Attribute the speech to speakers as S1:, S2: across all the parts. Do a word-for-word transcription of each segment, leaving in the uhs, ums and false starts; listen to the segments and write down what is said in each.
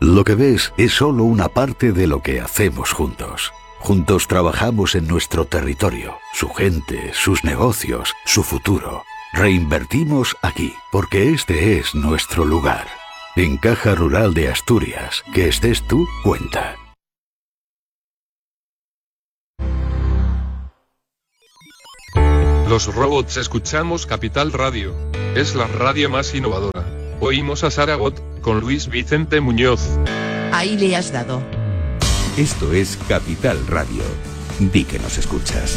S1: Lo que ves es solo una parte de lo que hacemos juntos. Juntos trabajamos en nuestro territorio, su gente, sus negocios, su futuro. Reinvertimos aquí, porque este es nuestro lugar. En Caja Rural de Asturias, que estés tú, cuenta.
S2: Los robots escuchamos Capital Radio. Es la radio más innovadora. Oímos a Saragot, con Luis Vicente Muñoz.
S3: Ahí le has dado.
S4: Esto es Capital Radio. Di que nos escuchas.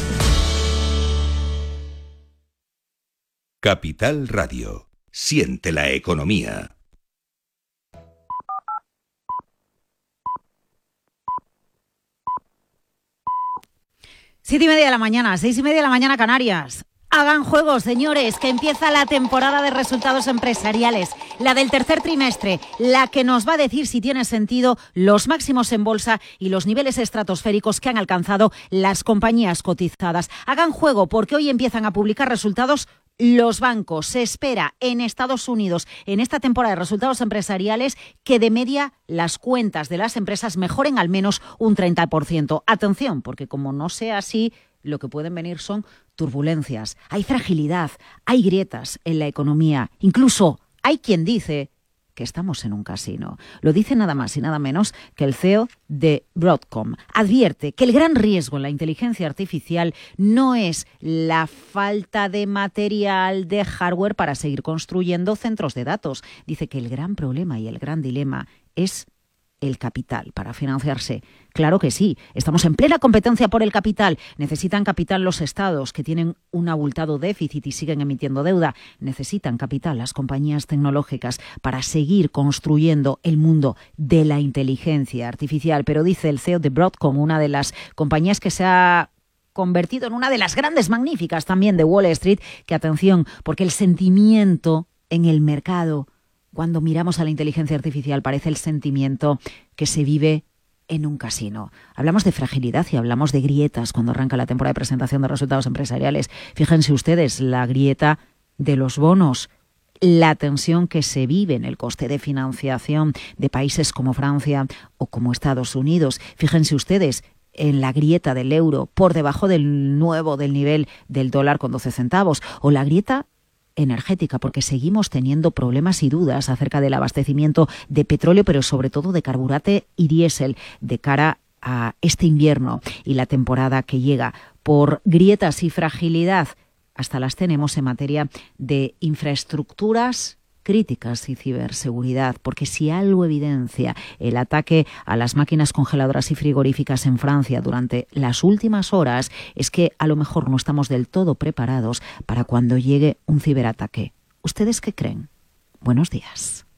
S4: Capital Radio. Siente la economía.
S5: Siete y media de la mañana, seis y media de la mañana Canarias. Hagan juegos, señores, que empieza la temporada de resultados empresariales, la del tercer trimestre, la que nos va a decir si tiene sentido los máximos en bolsa y los niveles estratosféricos que han alcanzado las compañías cotizadas. Hagan juego porque hoy empiezan a publicar resultados los bancos. Se espera en Estados Unidos, en esta temporada de resultados empresariales, que de media las cuentas de las empresas mejoren al menos un treinta por ciento. Atención, porque como no sea así, lo que pueden venir son turbulencias. Hay fragilidad, hay grietas en la economía. Incluso hay quien dice que estamos en un casino. Lo dice nada más y nada menos que el C E O de Broadcom. Advierte que el gran riesgo en la inteligencia artificial no es la falta de material, de hardware para seguir construyendo centros de datos. Dice que el gran problema y el gran dilema es el capital para financiarse. Claro que sí, estamos en plena competencia por el capital. Necesitan capital los estados, que tienen un abultado déficit y siguen emitiendo deuda. Necesitan capital las compañías tecnológicas para seguir construyendo el mundo de la inteligencia artificial. Pero dice el C E O de Broadcom, una de las compañías que se ha convertido en una de las grandes magníficas también de Wall Street, que atención, porque el sentimiento en el mercado, cuando miramos a la inteligencia artificial, parece el sentimiento que se vive en un casino. Hablamos de fragilidad y hablamos de grietas cuando arranca la temporada de presentación de resultados empresariales. Fíjense ustedes, la grieta de los bonos, la tensión que se vive en el coste de financiación de países como Francia o como Estados Unidos. Fíjense ustedes en la grieta del euro por debajo del nuevo, del nivel del dólar con doce centavos, o la grieta energética, porque seguimos teniendo problemas y dudas acerca del abastecimiento de petróleo, pero sobre todo de carburante y diésel de cara a este invierno y la temporada que llega. Por grietas y fragilidad, hasta las tenemos en materia de infraestructuras críticas y ciberseguridad, porque si algo evidencia el ataque a las máquinas congeladoras y frigoríficas en Francia durante las últimas horas, es que a lo mejor no estamos del todo preparados para cuando llegue un ciberataque. ¿Ustedes qué creen? Buenos días.